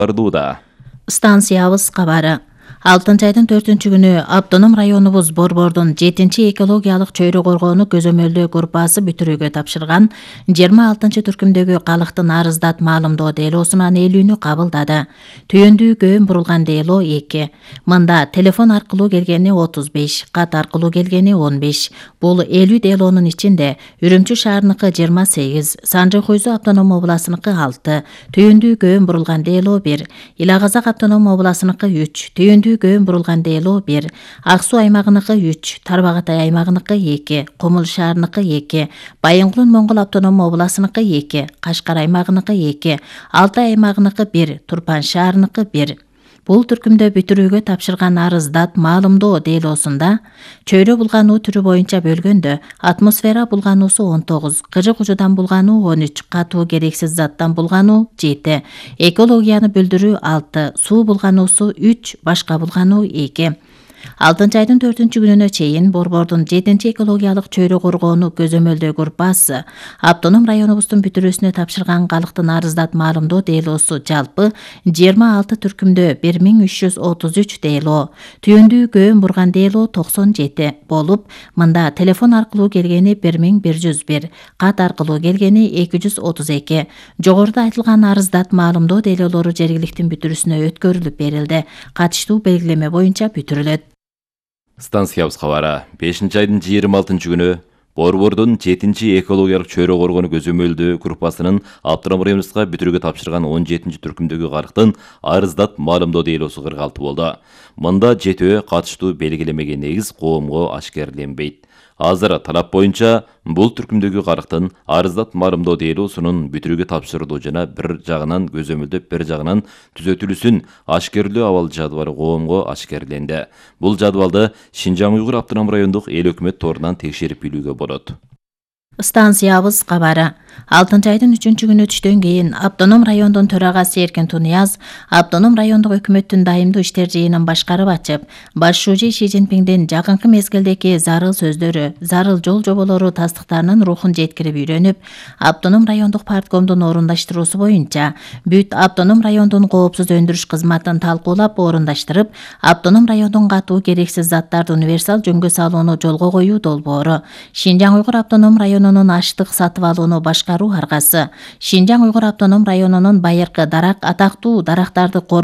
Ырдууда. Станциябыз кабары. 6-айдын 4-күнү автоном районубуз Борбордун 7-экологиялык чөйрө коргоону көзөмөлдөө группасы бүтүрүүгө тапшырган 26-түркүмдөгү калктын арыздат маалымдоо делоосунун ээлүүнү кабылдады. Түйөндүү көөн бурулган дело 2. Мында телефон аркылуу келгени 35, кат аркылуу келгени 15. Бул 50 делоонун ичинде Үрүмчү шаарыныкы 28, Санжы Хойзу автоном областыныкы 6, түйөндүү көөн бурулган дело 1, Ила Казак автоном областыныкы 3, түйөндүү көөн бурулган дело 1, Ак Суу аймагыныкы 3, Тарбагатай аймагыныкы 2, Кумул шаарыныкы 2, Байынгулун Моңгол автоном областыныкы 2, Кашкар аймагыныкы 2, Алтай аймагыныкы 1, Турпан шаарыныкы 1. Бул түркүмдө бүтүрүүгө тапшырган арыздат маалымдоо делоосунда чөйрө булгануу түрү боюнча бөлгөндө атмосфера булгануусу 19, кыжык ужудан булгануу 13, катуу керексиз заттан булгануу 7, экологияны бүлдүрүү 6, суу булгануусу 3, башка булгануу 2. 6-айдын 4-күнүнө чейин Борбордун 7-экологиялык чөйрө коргоону көзөмөлдөө группасы автоном районубуздун бүтүрүүсүнө тапшырган калктын арыздат маалымдоо делоосу жалпы 26 түркүмдө 1333 дело, түйөндүү көөн бурган дело 97 болуп, мында телефон аркылуу келгени 1101, кат аркылуу келгени 232. Жогоруда айтылган арыздат маалымдоо делолору жергиликтин бүтүрүүсүнө өткөрүлүп берилди. Катыштуу белгилеме боюнча бүтүрүлөт. Станциябыз кабары. 5-айдын 26-күнү Борбордун 7-экологиялык чөйрө коргоону көзөмөлдөө группасынын автоном районубузга бүтүрүүгө тапшырган 17-түркүмдөгү калктын арыздат маалымдоо делоосу 46 болду. Мында жетөө катыштуу белгилемеге негиз коомго ашкерленбейт. Азыр талап боюнча бул түркүмдөгү калктын арыздат маалымдоо делоосунун бүтүрүүгө тапшырылуу жана бир жагынан көзөмөлдөп, бир жагынан түзөтүлүүсүн ашкерлөө абал жадыбалы коомго ашкерленди. Бул жадыбалды Шинжаң Уйгур автоном райондук эл өкмөт торунан текшерип билүүгө болот. Станциябыз кабары. 6-айдын 3-күнү түштөн кийин автоном райондун төрагасы Эркин Тунияз автоном райондук өкмөттүн дайымдуу иштер жыйынын башкарып ачып, баш шужи Ши Цзиньпиңдин жакынкы мезгилдеги зарыл сөздөрү, зарыл жол жоболору тастыктарынын рухун жеткирип үйрөнүп, автоном райондук парткомдун орундаштыруусу боюнча бүт автоном райондун коопсуз өндүрүш кызматын талкуулап орундаштырып, автоном райондун катуу керексиз заттарды универсал жөнгө салууну жолго коюу долбоору, Шинжаң Уйгур автоном районунун аштык сатып алууну башкаруу аргасы, Шинжаң Уйгур автоном районунун байыркы атактуу дарактарды